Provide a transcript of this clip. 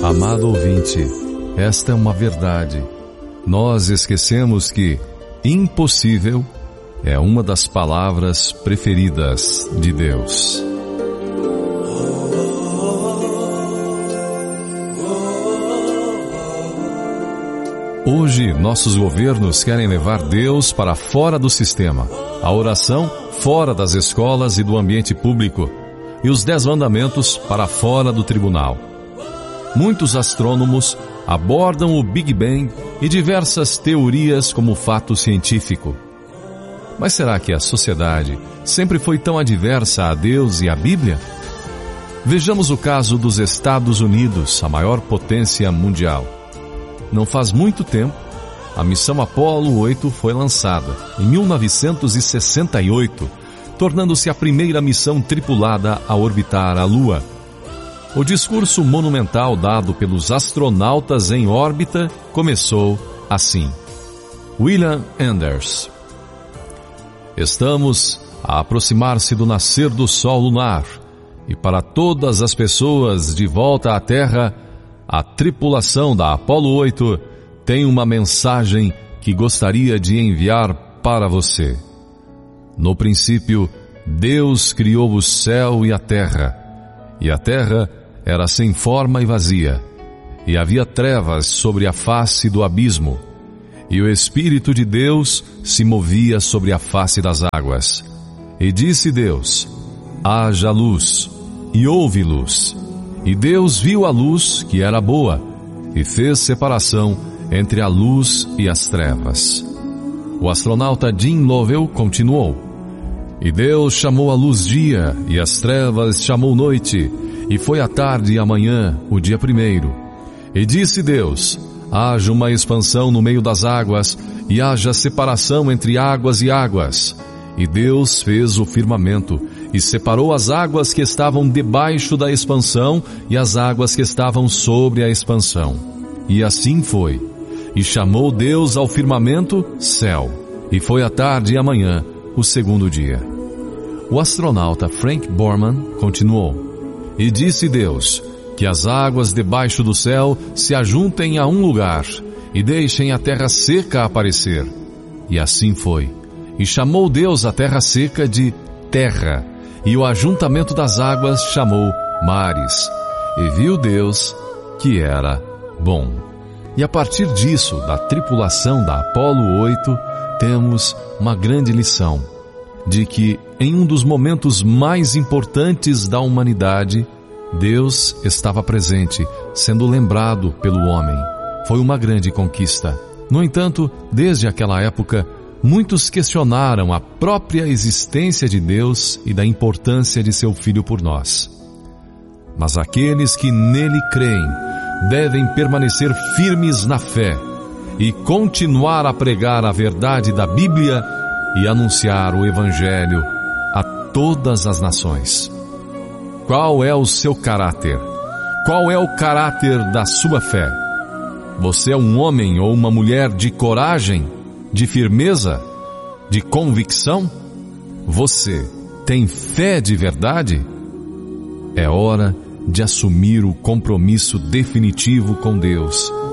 Amado ouvinte, esta é uma verdade. Nós esquecemos que impossível é uma das palavras preferidas de Deus. Hoje, nossos governos querem levar Deus para fora do sistema, a oração fora das escolas e do ambiente público, e os 10 mandamentos para fora do tribunal. Muitos astrônomos abordam o Big Bang e diversas teorias como fato científico. Mas será que a sociedade sempre foi tão adversa a Deus e à Bíblia? Vejamos o caso dos Estados Unidos, a maior potência mundial. Não faz muito tempo, a missão Apollo 8 foi lançada, em 1968, tornando-se a primeira missão tripulada a orbitar a Lua. O discurso monumental dado pelos astronautas em órbita começou assim. William Anders. Estamos a aproximar-se do nascer do Sol lunar, e para todas as pessoas de volta à Terra, a tripulação da Apollo 8 tem uma mensagem que gostaria de enviar para você. No princípio, Deus criou o céu e a terra era sem forma e vazia, e havia trevas sobre a face do abismo, e o Espírito de Deus se movia sobre a face das águas. E disse Deus: haja luz, e houve luz. E Deus viu a luz que era boa, e fez separação entre a luz e as trevas. O astronauta Jim Lovell continuou: e Deus chamou a luz dia, e as trevas chamou noite, e foi a tarde e a manhã, o dia primeiro. E disse Deus: haja uma expansão no meio das águas, e haja separação entre águas e águas. E Deus fez o firmamento, e separou as águas que estavam debaixo da expansão e as águas que estavam sobre a expansão. E assim foi. E chamou Deus ao firmamento céu. E foi a tarde e a manhã, o segundo dia. O astronauta Frank Borman continuou: e disse Deus: que as águas debaixo do céu se ajuntem a um lugar, e deixem a terra seca aparecer. E assim foi. E chamou Deus a terra seca de terra, e o ajuntamento das águas chamou mares. E viu Deus que era bom. E a partir disso, da tripulação da Apollo 8, temos uma grande lição, de que em um dos momentos mais importantes da humanidade, Deus estava presente, sendo lembrado pelo homem. Foi uma grande conquista. No entanto, desde aquela época, muitos questionaram a própria existência de Deus e da importância de seu Filho por nós. Mas aqueles que nele creem devem permanecer firmes na fé e continuar a pregar a verdade da Bíblia e anunciar o Evangelho a todas as nações. Qual é o seu caráter? Qual é o caráter da sua fé? Você é um homem ou uma mulher de coragem, de firmeza, de convicção? Você tem fé de verdade? É hora de assumir o compromisso definitivo com Deus